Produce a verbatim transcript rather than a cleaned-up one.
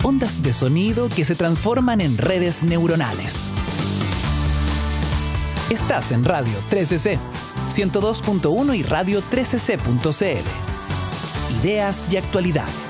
ondas de sonido que se transforman en redes neuronales. Estás en Radio trece C, ciento dos punto uno y radio trece c punto c l. Ideas y actualidad.